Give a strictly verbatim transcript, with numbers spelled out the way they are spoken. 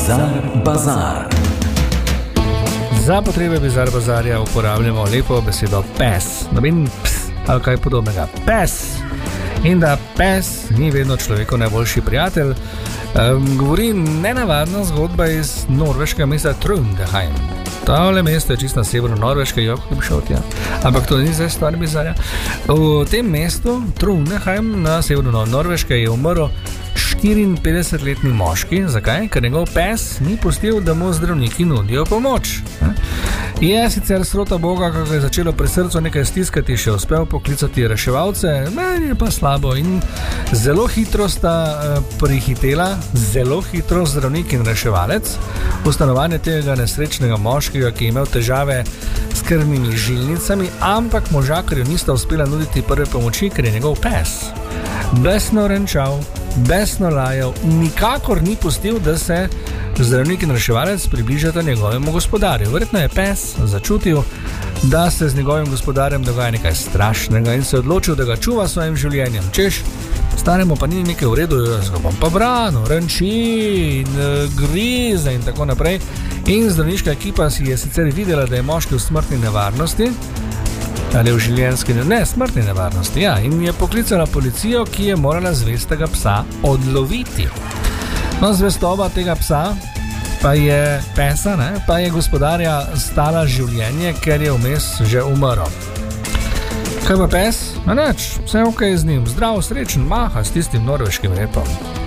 Bizar Bazar. Za potrebe Bizar Bazarja uporabljamo lepo besedo pes, noben ps ali kaj podobnega. Pes. In da pes ni vedno človekov najboljši prijatelj, um, govori nenavadna zgodba iz norveškega mesta Trondheim. Tale mesto je čisto na severu Norveške, jo bi šel tja. Ampak to ni zdaj stvar Bizarja. V tem mestu, Trondheim, na severu Norveške, je umrl štiriinpetdesetletni moški. Zakaj? Ker njegov pes ni pustil, da mu zdravniki nudijo pomoč. Je sicer srota Boga, kako je začelo pri srcu nekaj stiskati, še uspel poklicati reševalce, meni je pa slabo in zelo hitro sta prihitela, zelo hitro zdravnik in reševalec v stanovanje tega nesrečnega moškega, ki je imel težave s krvnimi žilnicami, ampak možakarju nista uspela nuditi prve pomoči, ker je njegov pes besno renčal, besno lajal, nikakor ni pustil, da se zdravnik in reševalec približata njegovemu gospodarju. Verjetno je pes začutil, da se z njegovim gospodarjem dogaja nekaj strašnega in se odločil, da ga čuva svojim življenjem. Češ, staremu pa ni nekaj v redu, jaz ga bom pa branil, renči in grize in tako naprej. In zdravniška ekipa si je sicer videla, da je moški v smrtni nevarnosti, ali v življenjski, ne, smrtni nevarnosti, ja, in je poklicala policijo, ki je morala zvestega psa odloviti. No, zvestoba tega psa pa je pesa, ne, pa je gospodarja stala življenje, ker je vmes že umrl. Kaj pa pes? A neč, vse ok z njim, zdrav, srečen, maha s tistim norveškim repom.